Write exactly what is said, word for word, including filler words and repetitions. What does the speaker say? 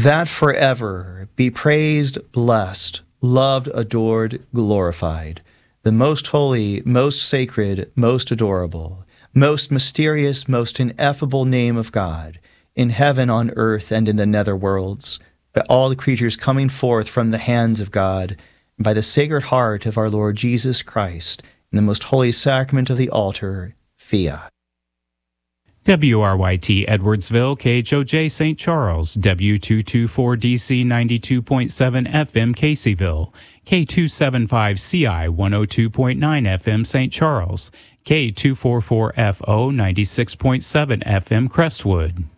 that forever be praised, blessed, loved, adored, glorified, the most holy, most sacred, most adorable, most mysterious, most ineffable name of God, in heaven, on earth, and in the nether worlds, by all the creatures coming forth from the hands of God, and by the sacred heart of our Lord Jesus Christ, in the most holy sacrament of the altar, fiat. W R Y T Edwardsville, K H O J Saint Charles, W two twenty-four D C ninety-two point seven F M Caseyville, K two seventy-five C I one oh two point nine F M Saint Charles, K two forty-four F O ninety-six point seven F M Crestwood.